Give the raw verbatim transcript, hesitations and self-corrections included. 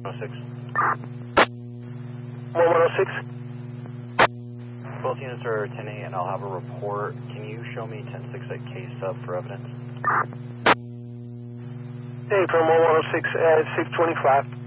oh six. one one oh six. Both units are ten eight, and I'll have a report. Can you show me ten six at K-sub for evidence? Hey, from one one oh six at six twenty-five.